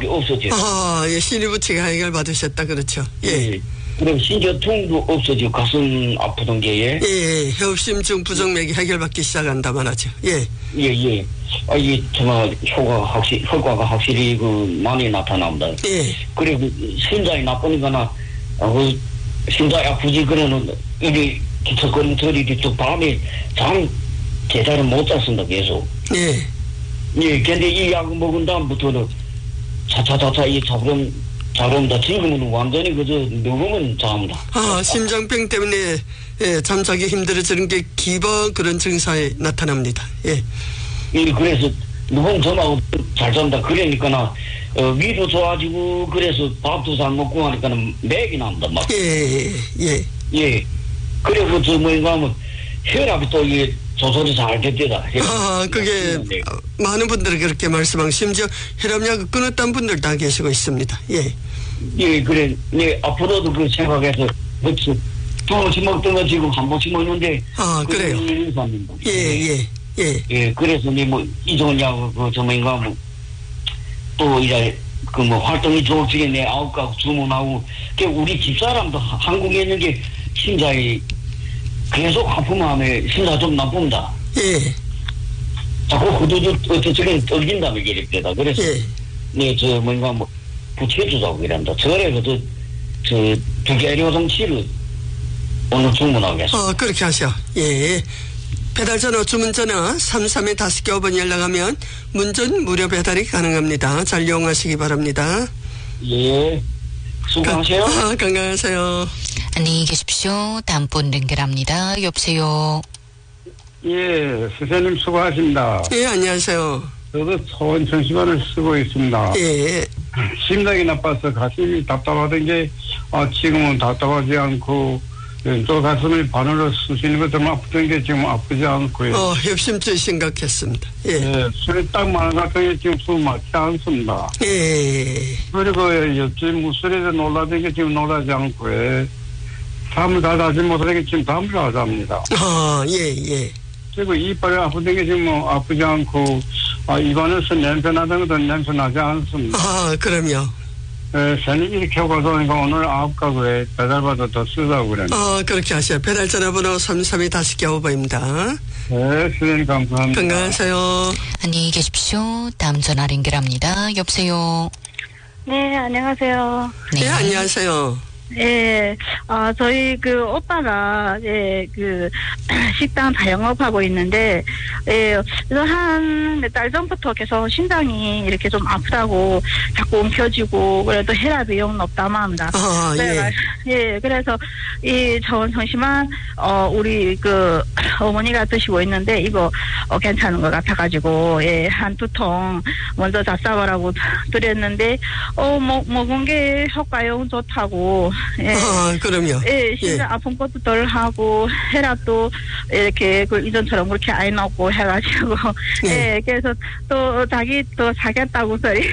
통증이 없어져요. 예, 신이부치가 해결받으셨다, 그렇죠. 예. 그럼 심저통도 없어지고 가슴 아프던 게, 예, 협심증 부정맥이 해결받기 시작한다 말하죠. 예. 예. 이게 정말 효과가 확실히 많이 나타납니다. 예. 그리고 심장이 나쁘니까 심장이 아프지 그러는 이게 기척거리는 소리도 또 밤에 잠 제대로 못 잤습니다, 계속. 예. 예, 근데 이 약을 먹은 다음부터는 차차차차 이 잠옵니다. 지금은 완전히 누우면 잠옵니다. 심장병 때문에, 예, 잠자기 힘들어지는 게 기버 그런 증상에 나타납니다. 예. 예, 그래서 누군 저하고 잘 잔다. 그러니까, 위도 좋아지고, 그래서 밥도 잘 먹고 하니까는 맥이 납니다, 막. 예. 그리고 하면 혈압이 또 이게 조절이 잘 됐대다. 그게 많은 분들이 그렇게 말씀하고 심지어 혈압약을 끊었다는 분들 다 계시고 있습니다. 예. 예, 그래. 네, 앞으로도 그 생각해서 두 번씩 먹던 거 지금 한 번씩 먹는데. 그래요. 예, 그래서 이 좋은 약, 또 이제 활동이 좋을지게 내 9가구 주문하고, 우리 집사람도 한국에 있는 게 심장이 계속 아프면 심장 좀 나쁩니다. 예. 자꾸 어떻게 떨긴다며 이랬다. 그래서 부채주자고 이란다. 저래 두개료정치를 오늘 주문하겠습니다. 그렇게 하셔. 예. 배달전화 주문전화 33-5번 연락하면 문전 무료 배달이 가능합니다. 잘 이용하시기 바랍니다. 예. 수고하세요. 건강하세요. 안녕히 계십시오. 다음 분 연결합니다. 여보세요. 예, 선생님 수고하십니다. 예, 안녕하세요. 저도 소원청심환을 쓰고 있습니다. 예. 심장이 나빠서 가슴이 답답하던 게 지금은 답답하지 않고 또 가슴이 바늘로 쑤시는 거 좀 아프던 게 지금 아프지 않고요. 협심증이 심각했습니다. 예. 술이 딱 많은 것 같은 게 지금 숨 막지 않습니다. 예. 그리고 옆집 무술에서 놀라던 게 지금 놀라지 않고요. 잠을 다 자지 못하는 게 지금 잠을 다 잡니다. 예. 그리고 이빨이 아프던 게 지금 아프지 않고 입안에서 냄새 나던 것도 냄새 나지 않습니다. 그럼요. 저는 이렇게 하고 나니까 오늘 9가구에 배달받아 더 쓰자고 그랬는데. 그렇게 하세요. 배달 전화번호 33-5번입니다. 네, 선생님 감사합니다. 건강하세요. 안녕히 계십시오. 다음 전화 연결합니다. 여보세요. 네, 안녕하세요. 네, 안녕하세요. 예, 저희 오빠가, 식당 자영업하고 있는데, 한 몇 달 전부터 계속 심장이 이렇게 좀 아프다고 자꾸 움켜쥐고, 그래도 혈압이 영 높다고 합니다. 그래서, 정심한, 우리 어머니가 드시고 있는데, 이거, 괜찮은 것 같아가지고, 한두 통 먼저 잡숴보라고 드렸는데, 먹은 게 효과용 좋다고, 그럼요. 심장 아픈 것도 덜 하고, 혈압도 이렇게 이전처럼 그렇게 안 높고 해가지고, 그래서 또 자기 또 사겠다고 소리.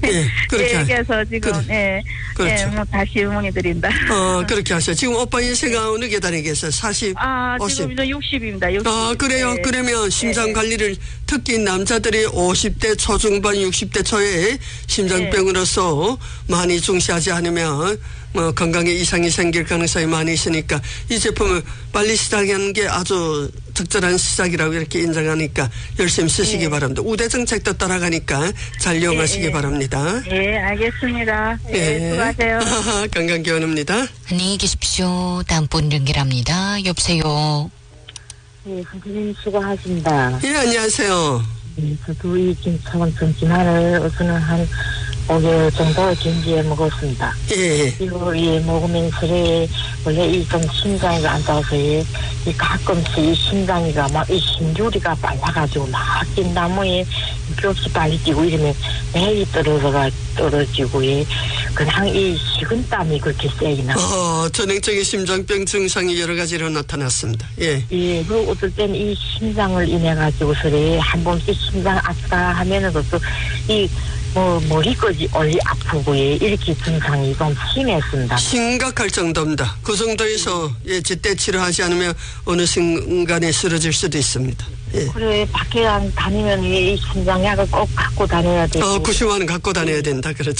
그래서 지금, 그렇죠. 다시 문의드린다. 그렇게 하셔. 지금 오빠 인생아 어느 계단에 계세요? 40, 50? 지금 60입니다. 60. 그래요. 그러면 심장 관리를 특히 남자들이 50대 초중반, 60대 초에 심장병으로서 많이 중시하지 않으면 건강에 이상이 생길 가능성이 많이 있으니까 이 제품을 빨리 시작하는 게 아주 적절한 시작이라고 이렇게 인정하니까 열심히 쓰시기 바랍니다. 우대 정책도 따라가니까 잘 이용하시기 바랍니다. 네, 알겠습니다. 수고하세요. 건강 기원입니다. 안녕히 계십시오. 다음 분 연결합니다. 여보세요. 네, 선생님 수고하십니다. 예, 안녕하세요. 네, 저도 이 소원청심환을 우선은 한 5개월 정도 gen기에 먹었습니다. 이거 먹으면서 원래 이 좀 심장이 안 좋아서 이 가끔씩 이 심장이가 막 이 심줄이가 빨라가지고 막 뛴나무에 뼈없이 빨리 뛰고 이러면 매일 떨어지고 그냥 이 식은땀이 그렇게 세게 나. 전형적인 심장병 증상이 여러 가지로 나타났습니다. 그리고 어떨 때는 이 심장을 인해 가지고서 한 번씩 심장 아프다 하면은 또 이 머리까지 얼리 아프고 이렇게 증상이 좀 심했습니다. 심각할 정도입니다. 그 정도에서 제때 치료하지 않으면 어느 순간에 쓰러질 수도 있습니다. 그래, 밖에 다니면 이 심장약을 꼭 갖고 다녀야 되고. 90만 원 갖고 다녀야 된다. 그렇죠.